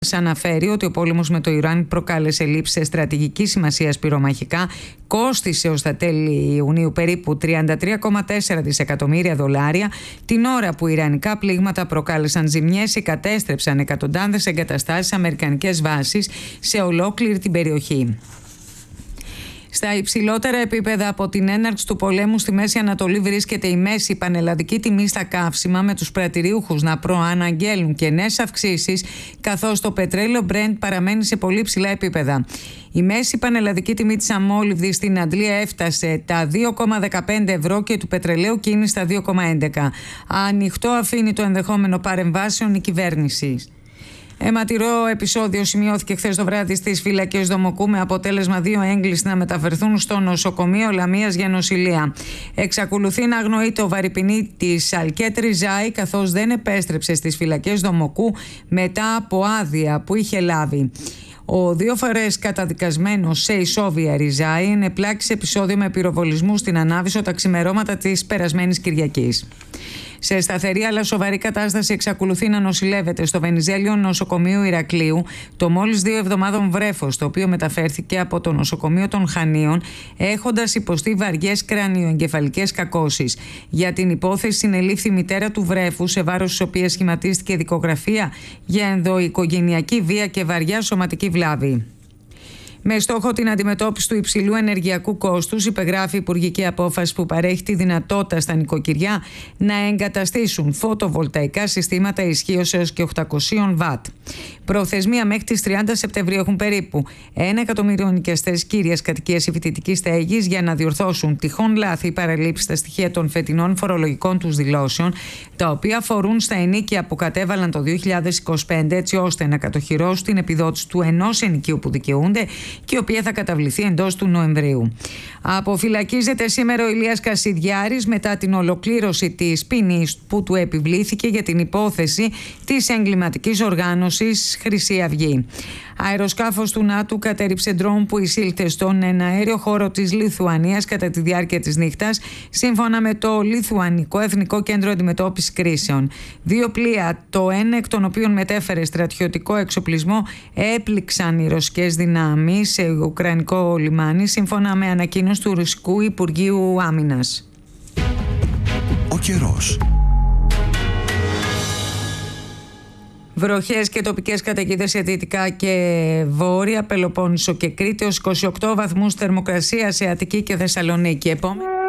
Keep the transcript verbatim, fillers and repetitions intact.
Αναφέρει ότι ο πόλεμος με το Ιράν προκάλεσε λήψεις στρατηγικής σημασίας πυρομαχικά, κόστισε ως τα τέλη Ιουνίου περίπου τριάντα τρία κόμμα τέσσερα δισεκατομμύρια δολάρια, την ώρα που ιρανικά πλήγματα προκάλεσαν ζημιές ή κατέστρεψαν εκατοντάδες εγκαταστάσεις αμερικανικές βάσεις σε ολόκληρη την περιοχή. Στα υψηλότερα επίπεδα από την έναρξη του πολέμου στη Μέση Ανατολή βρίσκεται η μέση πανελλαδική τιμή στα καύσιμα, με τους πρατηριούχους να προαναγγέλουν και νέες αυξήσεις, καθώς το πετρέλαιο Brent παραμένει σε πολύ ψηλά επίπεδα. Η μέση πανελλαδική τιμή της αμόλυβδης στην Αντλία έφτασε τα δύο κόμμα δεκαπέντε ευρώ και του πετρελαίου κίνησε στα δύο κόμμα έντεκα. Ανοιχτό αφήνει το ενδεχόμενο παρεμβάσεων η κυβέρνηση. Αιματηρό επεισόδιο σημειώθηκε χθες το βράδυ στις φυλακές Δομοκού, με αποτέλεσμα δύο έγκλειστοι να μεταφερθούν στο νοσοκομείο Λαμίας για νοσηλεία. Εξακολουθεί να αγνοείται ο βαρυπινίτης Αλκέτ Ριζάη, καθώς δεν επέστρεψε στις φυλακές Δομοκού μετά από άδεια που είχε λάβει. Ο δύο φορές καταδικασμένος σε ισόβια Ριζάη ενεπλάκη σε επεισόδιο με πυροβολισμού στην Ανάβησο τα ξημερώματα της περασμένης Κυριακής. Σε σταθερή αλλά σοβαρή κατάσταση εξακολουθεί να νοσηλεύεται στο Βενιζέλιο νοσοκομείο Ηρακλείου το μόλις δύο εβδομάδων βρέφος, το οποίο μεταφέρθηκε από το νοσοκομείο των Χανίων έχοντας υποστεί βαριές κρανιοεγκεφαλικές κακώσεις. Για την υπόθεση συνελήφθη η μητέρα του βρέφου, σε βάρος της οποίας σχηματίστηκε δικογραφία για ενδοοικογενειακή βία και βαριά σωματική βλάβη. Με στόχο την αντιμετώπιση του υψηλού ενεργειακού κόστους, υπεγράφει υπουργική απόφαση που παρέχει τη δυνατότητα στα νοικοκυριά να εγκαταστήσουν φωτοβολταϊκά συστήματα ισχύως έως και οκτακόσια βατ. Προθεσμία μέχρι τις τριάντα Σεπτεμβρίου έχουν περίπου ένα εκατομμύριο νοικιαστές κύριας κατοικίας ή φοιτητικής στέγης για να διορθώσουν τυχόν λάθη ή παραλήψεις στα στοιχεία των φετινών φορολογικών τους δηλώσεων, τα οποία αφορούν στα ενοίκια που κατέβαλαν το δύο χιλιάδες είκοσι πέντε, έτσι ώστε να κατοχυρώσουν την επιδότηση του ενός ενοικίου που δικαιούνται και η οποία θα καταβληθεί εντός του Νοεμβρίου. Αποφυλακίζεται σήμερα ο Ηλίας Κασιδιάρης μετά την ολοκλήρωση της ποινής που του επιβλήθηκε για την υπόθεση της εγκληματικής οργάνωσης Χρυσή Αυγή. Αεροσκάφος του ΝΑΤΟ κατέριψε ντρόουν που εισήλθε στον εναέριο χώρο της Λιθουανίας κατά τη διάρκεια της νύχτας, σύμφωνα με το Λιθουανικό Εθνικό Κέντρο Αντιμετώπισης Κρίσεων. Δύο πλοία, το ένα εκ των οποίων μετέφερε στρατιωτικό εξοπλισμό, έπληξαν οι ρωσικές δυνάμεις σε ουκρανικό λιμάνι, σύμφωνα με ανακοίνωση του Ρωσικού Υπουργείου Άμυνας. Ο καιρός. Βροχές και τοπικές καταιγίδες σε δυτικά και βόρεια Πελοπόννησο και Κρήτη, ως είκοσι οκτώ βαθμούς θερμοκρασία σε Αττική και Θεσσαλονίκη. Επόμενη.